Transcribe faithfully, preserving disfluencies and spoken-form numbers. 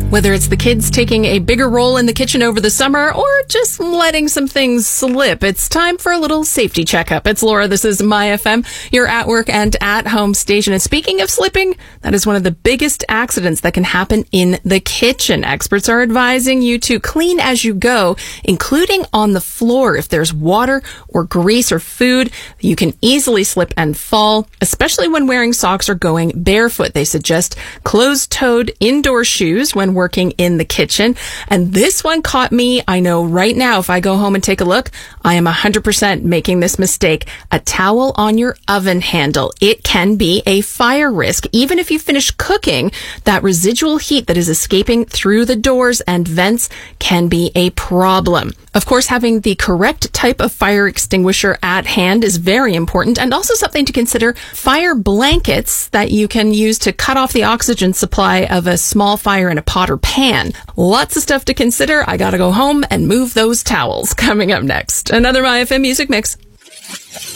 Whether it's the kids taking a bigger role in the kitchen over the summer or just letting some things slip, it's time for a little safety checkup. It's Laura. This is My F M, your at work and at home station. And speaking of slipping, that is one of the biggest accidents that can happen in the kitchen. Experts are advising you to clean as you go, including on the floor. If there's water or grease or food, you can easily slip and fall, especially when wearing socks or going barefoot. They suggest closed-toed indoor shoes when working in the kitchen. And this one caught me. I know right now, if I go home and take a look, I am one hundred percent making this mistake. A towel on your oven handle. It can be a fire risk. Even if you finish cooking, that residual heat that is escaping through the doors and vents can be a problem. Of course, having the correct type of fire extinguisher at hand is very important, and also something to consider: fire blankets that you can use to cut off the oxygen supply of a small fire in a pot or pan. Lots of stuff to consider. I gotta go home and move those towels. Coming up next, another My F M Music Mix.